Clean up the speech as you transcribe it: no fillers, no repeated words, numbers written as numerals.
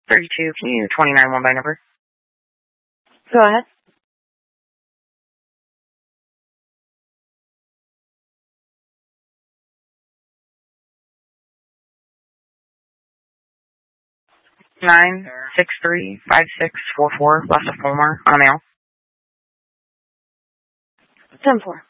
32, can you 29 one by number? Go ahead. Nine 635644 left of Fulmar on a mail. 10-4.